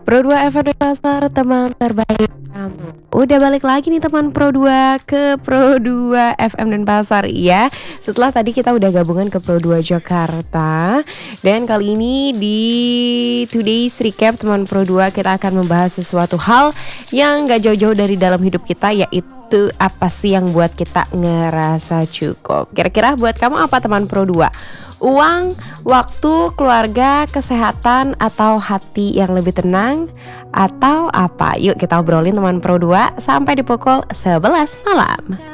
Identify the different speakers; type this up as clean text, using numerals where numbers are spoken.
Speaker 1: Pro 2 FM dan Pasar, teman terbaik kamu. Udah balik lagi nih teman Pro 2 ke Pro 2 FM dan Pasar ya. Setelah tadi kita udah gabungan ke Pro 2 Jakarta. Dan kali ini di Today's Recap teman Pro 2 kita akan membahas sesuatu hal yang gak jauh-jauh dari dalam hidup kita, yaitu apa sih yang buat kita ngerasa cukup. Kira-kira buat kamu apa teman Pro 2? Uang, waktu, keluarga, kesehatan, atau hati yang lebih tenang, atau apa? Yuk kita obrolin teman Pro 2 sampai di pukul 11 malam.